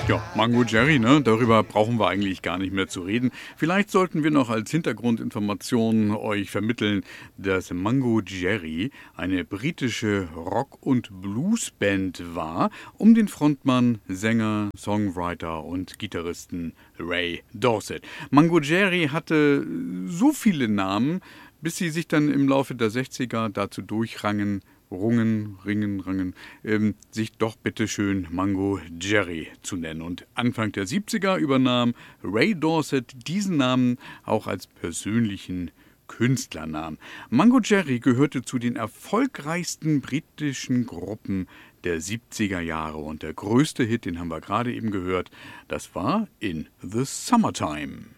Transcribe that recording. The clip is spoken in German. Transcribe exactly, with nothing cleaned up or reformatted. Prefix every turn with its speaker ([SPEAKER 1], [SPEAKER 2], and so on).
[SPEAKER 1] Ja, Mango Jerry, ne? Darüber brauchen wir eigentlich gar nicht mehr zu reden. Vielleicht sollten wir noch als Hintergrundinformation euch vermitteln, dass Mango Jerry eine britische Rock- und Bluesband war, um den Frontmann, Sänger, Songwriter und Gitarristen Ray Dorset. Mango Jerry hatte so viele Namen, bis sie sich dann im Laufe der sechziger dazu durchrangen, Rungen, Ringen, Rangen, ähm, sich doch bitteschön Mango Jerry zu nennen. Und Anfang der siebziger übernahm Ray Dorset diesen Namen auch als persönlichen Künstlernamen. Mango Jerry gehörte zu den erfolgreichsten britischen Gruppen der siebziger Jahre. Und der größte Hit, den haben wir gerade eben gehört, das war In the Summertime.